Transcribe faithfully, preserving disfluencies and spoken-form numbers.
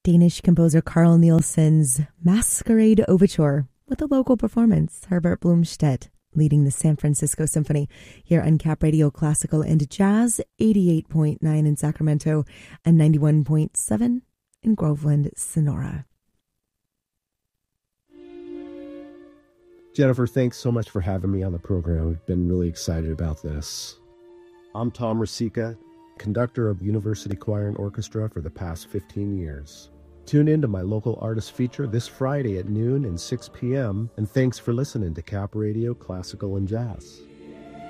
Danish composer Carl Nielsen's Masquerade Overture with a local performance, Herbert Blomstedt leading the San Francisco Symphony here on Cap Radio Classical and Jazz, eighty-eight point nine in Sacramento and ninety-one point seven in Groveland, Sonora. Jennifer, thanks so much for having me on the program. We've been really excited about this. I'm Tom Rosica, conductor of University Choir and Orchestra for the past fifteen years. Tune in to my local artist feature this Friday at noon and six p.m. And thanks for listening to Cap Radio Classical and Jazz.